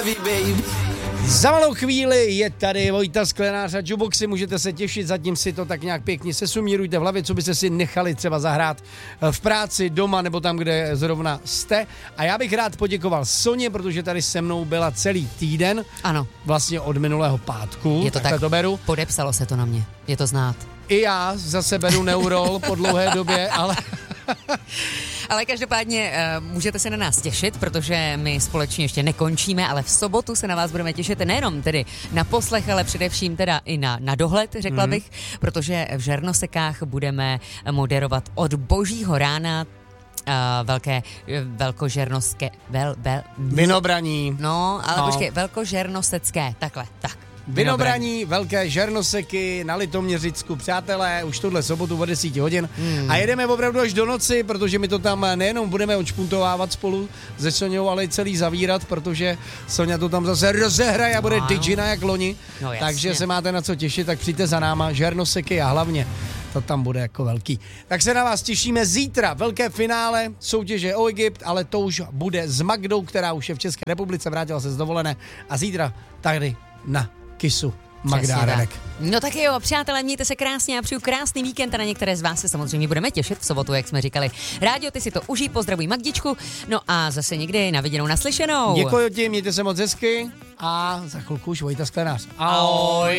Za malou chvíli je tady Vojta Sklenář a Juboxy, můžete se těšit, zatím si to tak nějak pěkně sesumírujte v hlavě, co byste si nechali třeba zahrát v práci, doma nebo tam, kde zrovna jste. A já bych rád poděkoval Soně, protože tady se mnou byla celý týden. Ano. Vlastně od minulého pátku. Je to tak, to beru. Podepsalo se to na mě, je to znát. I já zase beru Neurol po dlouhé době, ale... Ale každopádně můžete se na nás těšit, protože my společně ještě nekončíme, ale v sobotu se na vás budeme těšit nejenom tedy na poslech, ale především teda i na dohled, řekla bych, protože v Žernosekách budeme moderovat od božího rána velkožernoské... Vinobraní. No, ale počkej, velkožernosecké, takhle, tak. Vinobraní, velké žernoseky na Litoměřicku, přátelé, už tuhle sobotu od 10 hodin. A jedeme opravdu až do noci, protože my to tam nejenom budeme odšpuntovávat spolu se Soňou, ale i celý zavírat, protože Soňa to tam zase rozehraje a bude didžina jak loni. No, takže se máte na co těšit, tak přijďte za náma, žernoseky a hlavně to tam bude jako velký. Tak se na vás těšíme zítra, velké finále soutěže o Egypt, ale to už bude s Magdou, která už je v České republice, vrátila se z dovolené a zítra tady na Kisu Magda Radek. No tak jo, přátelé, mějte se krásně a přeju krásný víkend a na některé z vás se samozřejmě budeme těšit v sobotu, jak jsme říkali. Rádio, ty si to užij, pozdravuj Magdičku, no a zase někdy na viděnou, naslyšenou. Děkuji ti, mějte se moc hezky a za chvilku už Vojta Sklenář. Ahoj.